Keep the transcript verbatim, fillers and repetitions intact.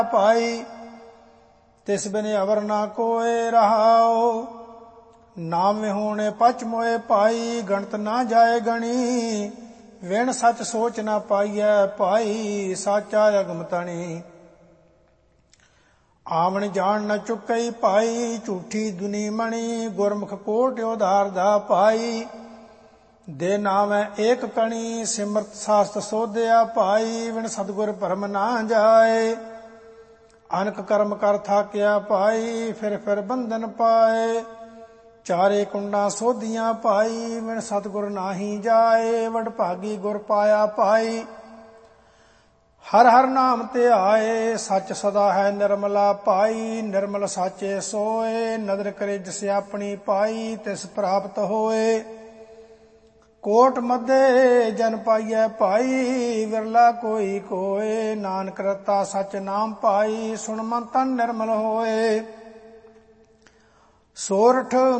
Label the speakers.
Speaker 1: ਭਾਈ। ਤਿਸ ਬਿਨ ਅਵਰ ਨਾ ਕੋਇ ਰਹਾਉ। ਨਾਮ ਵਿਹੂਣੇ ਪਚ ਮੋਏ ਭਾਈ। ਗਣਤ ਨਾ ਜਾਏ ਗਣੀ। ਵਿਣ ਸੱਚ ਸੋਚ ਨਾ ਪਾਈਐ ਭਾਈ। ਸਾਚਾ ਅਗਮ ਤਣੀ। ਆਵਣ ਜਾਣ ਨ ਚੁੱਕਈ ਭਾਈ। ਝੂਠੀ ਦੁਨੀ ਮਣੀ। ਗੁਰਮੁਖ ਕੋਟ ਉਧਾਰ ਦਾ ਭਾਈ। ਦੇ ਨਾਮੈ ਏਕ ਕਣੀ। ਸਿਮਰਤ ਸਾਸਤ ਸੋਧਿਆ ਭਾਈ। ਵਿਣ ਸਤਿਗੁਰ ਭਰਮ ਨਾ ਜਾਏ। ਅਨਕ ਕਰਮ ਕਰ ਥਾਕਿਆ ਭਾਈ। ਫਿਰ ਫਿਰ ਬੰਧਨ ਪਾਏ। ਚਾਰੇ ਕੁੰਡਾਂ ਸੋਧੀਆਂ ਭਾਈ। ਵਿਣ ਸਤਿਗੁਰ ਨਾਹੀ ਜਾਏ। ਵਡਭਾਗੀ ਗੁਰ ਪਾਇਆ ਭਾਈ। ਹਰ ਹਰ ਨਾਮ ਧਿਆਏ। ਸੱਚ ਸਦਾ ਹੈ ਨਿਰਮਲਾ ਭਾਈ। ਨਿਰਮਲ ਸਾਚੇ ਸੋਏ। ਨਦਰ ਕਰੇ ਜਿਸ ਆਪਣੀ ਪਾਈ। ਤਿਸ ਪ੍ਰਾਪਤ ਹੋਏ। ਕੋਟ ਮਧੇ ਜਨ ਪਾਈਐ ਭਾਈ। ਵਿਰਲਾ ਕੋਈ ਕੋਏ। ਨਾਨਕ ਰਤਾ ਸਚ ਨਾਮ ਪਾਈ। ਸੁਣ ਮਨ ਤਨ ਨਿਰਮਲ ਹੋਏ। ਸੋਰਠ